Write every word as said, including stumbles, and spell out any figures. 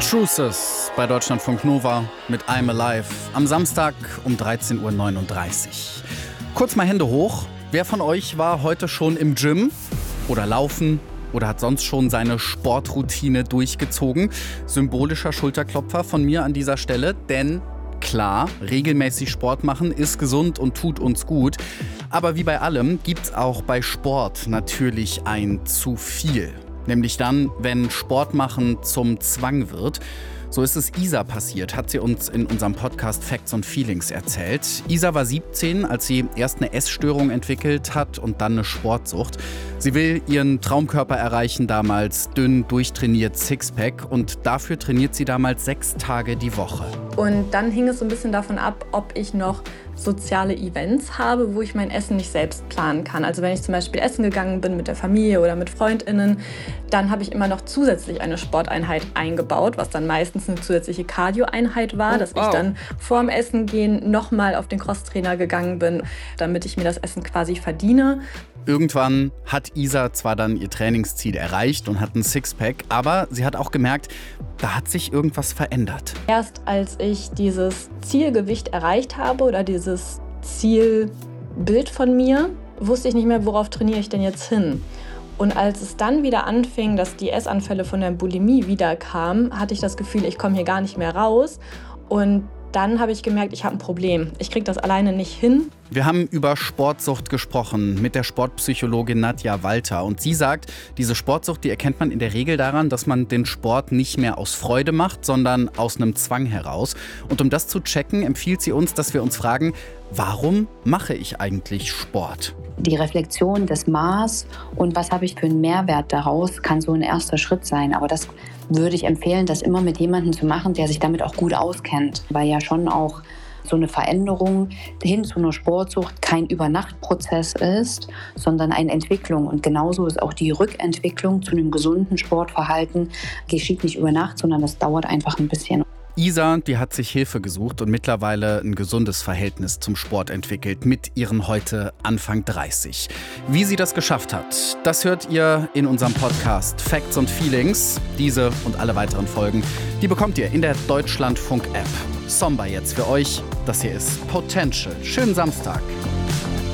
Truces bei Deutschlandfunk Nova mit I'm Alive am Samstag um dreizehn Uhr neununddreißig. Kurz mal Hände hoch. Wer von euch war heute schon im Gym oder laufen oder hat sonst schon seine Sportroutine durchgezogen? Symbolischer Schulterklopfer von mir an dieser Stelle, denn klar, regelmäßig Sport machen ist gesund und tut uns gut. Aber wie bei allem gibt's auch bei Sport natürlich ein zu viel. Nämlich dann, wenn Sport machen zum Zwang wird. So ist es Isa passiert, hat sie uns in unserem Podcast Facts und Feelings erzählt. Isa war siebzehn, als sie erst eine Essstörung entwickelt hat und dann eine Sportsucht. Sie will ihren Traumkörper erreichen, damals dünn, durchtrainiert, Sixpack. Und dafür trainiert sie damals sechs Tage die Woche. Und dann hing es so ein bisschen davon ab, ob ich noch soziale Events habe, wo ich mein Essen nicht selbst planen kann. Also wenn ich zum Beispiel essen gegangen bin mit der Familie oder mit FreundInnen, dann habe ich immer noch zusätzlich eine Sporteinheit eingebaut, was dann meistens eine zusätzliche Cardio-Einheit war, oh, dass wow. ich dann vorm Essen gehen nochmal auf den Crosstrainer gegangen bin, damit ich mir das Essen quasi verdiene. Irgendwann hat Isa zwar dann ihr Trainingsziel erreicht und hat ein Sixpack, aber sie hat auch gemerkt, da hat sich irgendwas verändert. Erst als ich dieses Zielgewicht erreicht habe oder dieses Zielbild von mir, wusste ich nicht mehr, worauf trainiere ich denn jetzt hin. Und als es dann wieder anfing, dass die Essanfälle von der Bulimie wieder kamen, hatte ich das Gefühl, ich komme hier gar nicht mehr raus. Und dann habe ich gemerkt, ich habe ein Problem. Ich kriege das alleine nicht hin. Wir haben über Sportsucht gesprochen mit der Sportpsychologin Nadja Walter. Und sie sagt, diese Sportsucht, die erkennt man in der Regel daran, dass man den Sport nicht mehr aus Freude macht, sondern aus einem Zwang heraus. Und um das zu checken, empfiehlt sie uns, dass wir uns fragen, warum mache ich eigentlich Sport? Die Reflexion, das Maß und was habe ich für einen Mehrwert daraus, kann so ein erster Schritt sein. Aber das würde ich empfehlen, das immer mit jemandem zu machen, der sich damit auch gut auskennt. Weil ja schon auch so eine Veränderung hin zu einer Sportsucht kein Übernachtprozess ist, sondern eine Entwicklung. Und genauso ist auch die Rückentwicklung zu einem gesunden Sportverhalten geschieht nicht über Nacht, sondern das dauert einfach ein bisschen. Isa, die hat sich Hilfe gesucht und mittlerweile ein gesundes Verhältnis zum Sport entwickelt mit ihren heute Anfang dreißig. Wie sie das geschafft hat, das hört ihr in unserem Podcast Facts und Feelings. Diese und alle weiteren Folgen, die bekommt ihr in der Deutschlandfunk-App. Somber jetzt für euch. Das hier ist Potential. Schönen Samstag.